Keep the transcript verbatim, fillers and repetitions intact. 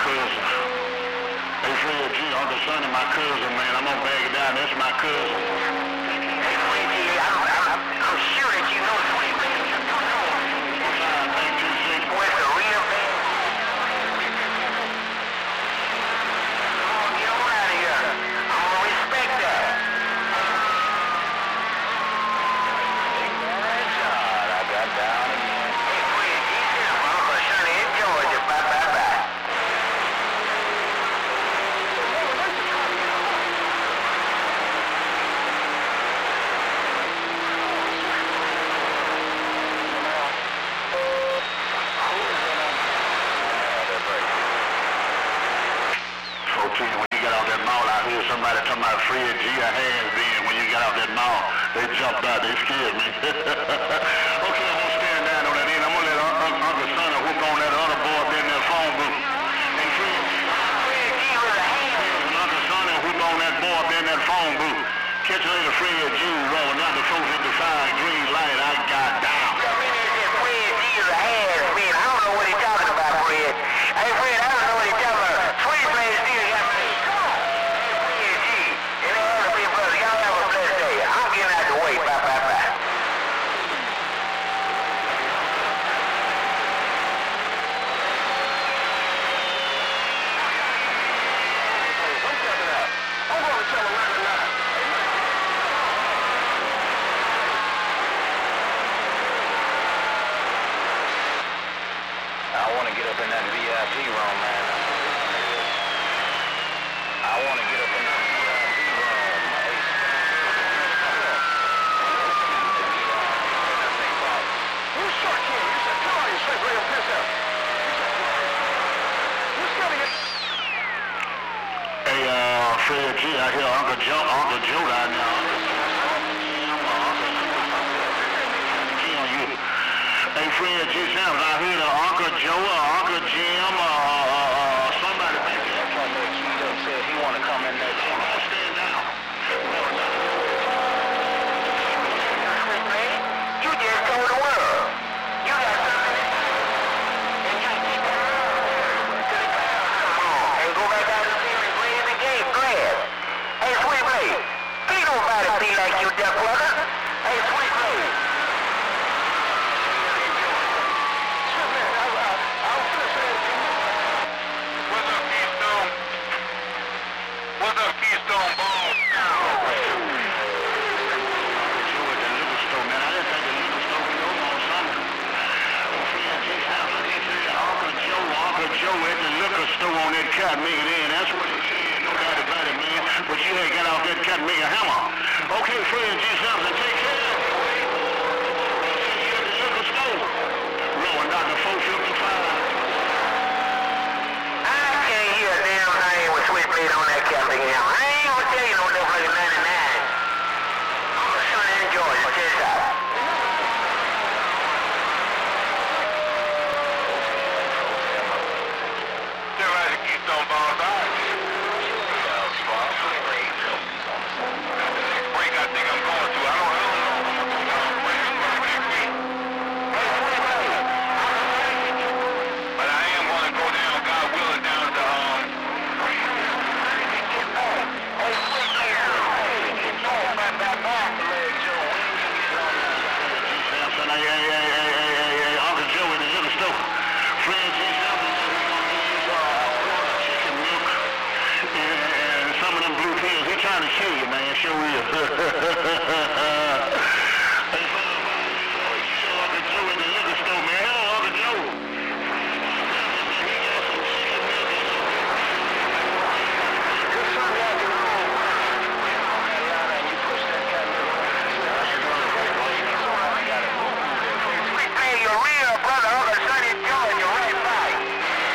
cousin. Hey, Fred G, Uncle Sonny, my cousin, man. I'm gonna bag it down. That's my cousin. Hey, Fred G, I'm, I'm, I'm sure that you know Sweet Man. Fine, thank you, G. Boy, it's a real man. Come on, get on out of here. I'm gonna respect that. God, I got down again. Hey, Fred G, this is my Uncle Sonny in Georgia. Bye, bye, bye. When you got out that mall, I hear somebody talking about Fred G. I has been. When you got out that mall, they jumped out. They scared me. Okay, I'm gonna stand down on that end. I'm gonna let Un- Un- Uncle Sonny whoop on that other boy up in that phone booth. And Fred, Fred G was a hand. and Uncle Sonny whoop on that boy up in that phone booth. Catch a little Fred G. rolling out the four fifty-five green light. I got down. Come in here and say Fred G is a has-been. I don't know what he's talking about, Fred. Hey, Fred, I don't know what he's talking about. Sweet Man still got me. Come on. Hey, Fred G. And the other big brother, y'all have a blessed day. I'm getting out the way. Bye, bye, bye. I'm going to tell him right now. I want to get up in that V I P room, man. I want to get up in that V I P room. You short kid. You said, come on, you straight bring him piss out. You scared of it? Hey, uh, Fred G, I hear Uncle Joe, Uncle Joe down there. Key on you. Hey, Fred G, Sam's, I hear the Uncle Joe or Uncle Jim or uh, uh, somebody back there. He said he want to come in there. Hold on, stand down. Sweet Man, you just told the world. You got something. And you keep it. Come on, and go back out to the field and play in the game. Glad. Hey, Sweet Man, ain't nobody be like you, Duck brother. Hey, Sweet Man. What's up, Keystone? What's up, Keystone Ball? Joe at the liquor store, man. I didn't think the liquor store was open on Sunday. Fred G. House, I didn't say Uncle Joe, Uncle Joe at the liquor store on that cat making in. That's what he said. No doubt about it, man. But you ain't got off that cat making hammer. Okay, Fred G. Samson, take care. See you at the liquor store. Rolling down the four fifty-five. I can't hear a damn thing with Sweet Man on that camping here. I ain't gonna tell you no different than ninety-nine. I'm a son in Georgia. Check this out. Still right to Keystone Balls, all right. Break I think I'm going to. I don't, I don't know. I don't break it next week. But I am going to go down, God willing, down to, um, Samson, hey, hey, hey, hey, hey, hey, hey, Uncle Joe in the liquor store. Fred G. Samson said he's going to use, uh, chicken milk and some of them blue pills. He trying to show you, man. Show you.